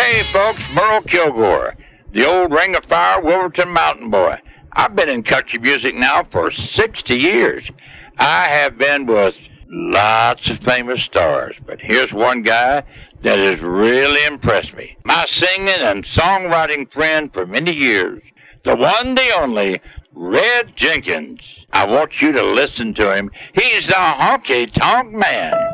Hey, folks, Merle Kilgore, the old Ring of Fire Wolverton Mountain Boy. I've been in country music now for 60 years. I have been with lots of famous stars, but here's one guy that has really impressed me. My singing and songwriting friend for many years, the one, the only, Red Jenkins. I want you to listen to him. He's the honky-tonk man.